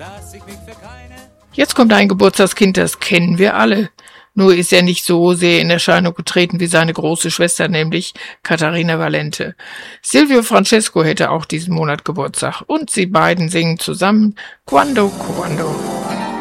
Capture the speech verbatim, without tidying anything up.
Jetzt kommt ein Geburtstagskind, das kennen wir alle. Nur ist er nicht so sehr in Erscheinung getreten wie seine große Schwester, nämlich Katharina Valente. Silvio Francesco hätte auch diesen Monat Geburtstag und sie beiden singen zusammen Quando, Quando.